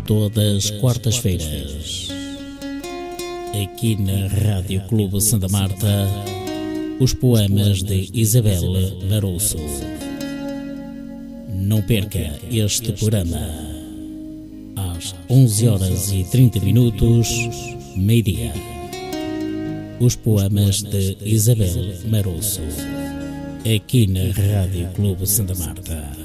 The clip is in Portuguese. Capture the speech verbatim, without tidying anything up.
todas as quartas-feiras, aqui na Rádio Clube Santa Marta, os poemas de Isabel Larouço. Não perca este programa, às onze horas e trinta minutos, meio-dia. Os poemas de Isabel Larouço, aqui na Rádio Clube Santa Marta.